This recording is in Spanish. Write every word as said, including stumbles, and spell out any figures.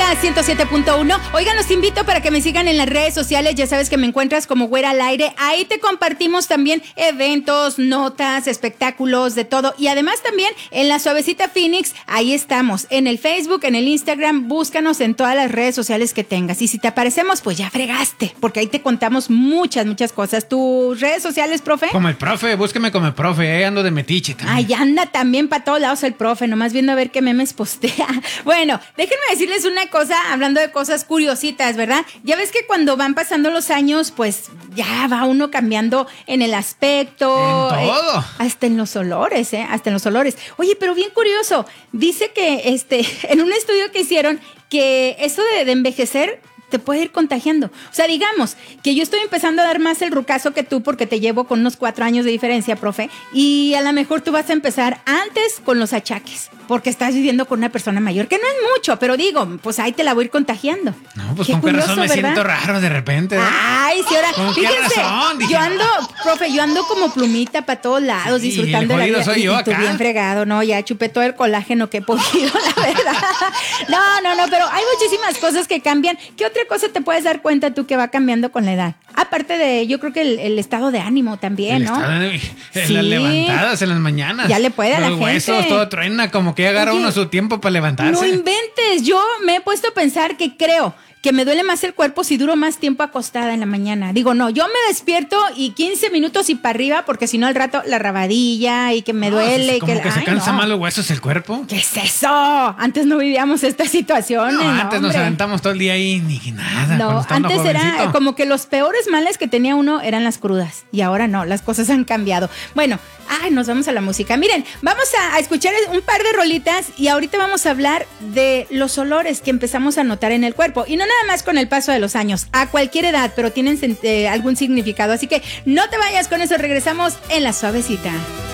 ciento siete punto uno. Oigan, los invito para que me sigan en las redes sociales. Ya sabes que me encuentras como Güera al Aire. Ahí te compartimos también eventos, notas, espectáculos, de todo. Y además también en La Suavecita Phoenix, ahí estamos. En el Facebook, en el Instagram, búscanos en todas las redes sociales que tengas. Y si te aparecemos, pues ya fregaste, porque ahí te contamos muchas, muchas cosas. ¿Tus redes sociales, profe? Como el profe, búsqueme como el profe. Ahí ando de metiche también. Ay, anda también para todos lados el profe, nomás viendo a ver qué memes postea. Bueno, déjenme decirles una cosa, hablando de cosas curiositas, ¿verdad? Ya ves que cuando van pasando los años, pues ya va uno cambiando en el aspecto. En todo. Eh, hasta en los olores, ¿eh? Hasta en los olores. Oye, pero bien curioso, dice que este, en un estudio que hicieron, que eso de, de envejecer te puede ir contagiando. O sea, digamos que yo estoy empezando a dar más el rucazo que tú porque te llevo con unos cuatro años de diferencia, profe, y a lo mejor tú vas a empezar antes con los achaques, porque estás viviendo con una persona mayor, que no es mucho, pero digo, pues ahí te la voy a ir contagiando. No, pues qué con curioso, qué razón me ¿verdad? Siento raro de repente, ¿eh? Ay, sí, ahora, ¿Con fíjense, qué razón? Dije, yo ando, profe, yo ando como plumita para todos lados, sí, disfrutando de la vida. Soy y, yo y tú acá. bien fregado, ¿no? Ya chupé todo el colágeno que he podido, la verdad. No, no, no, pero hay muchísimas cosas que cambian. ¿Qué otra cosa te puedes dar cuenta tú que va cambiando con la edad? Aparte de, yo creo que el, el estado de ánimo también, el ¿no? Estado de, en sí. las levantadas, en las mañanas. Ya le puede a la Los gente. Los huesos, todo truena, como que agarra Oye, uno su tiempo para levantarse. No inventes, yo me he puesto a pensar que creo que me duele más el cuerpo si duro más tiempo acostada en la mañana. Digo, no, yo me despierto y quince minutos y para arriba, porque si no al rato la rabadilla y que me no, duele. Sí, y como que, que se ay, cansa no. más los huesos el cuerpo. ¿Qué es eso? Antes no vivíamos estas situaciones. No, no antes hombre. nos aventamos todo el día ahí ni nada. No, antes era como que los peores males que tenía uno eran las crudas. Y ahora no, las cosas han cambiado. Bueno, ay, nos vamos a la música. Miren, vamos a, a escuchar un par de rolitas y ahorita vamos a hablar de los olores que empezamos a notar en el cuerpo. Y no nada más con el paso de los años, a cualquier edad, pero tienen eh, algún significado. Así que no te vayas con eso, regresamos en La Suavecita.